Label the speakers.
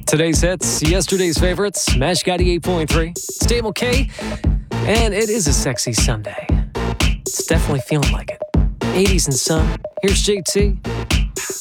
Speaker 1: Today's hits, yesterday's favorites, Mesh 88.3, Stable K, and it is a sexy Sunday. It's definitely feeling like it. 80s and sun. Here's JT.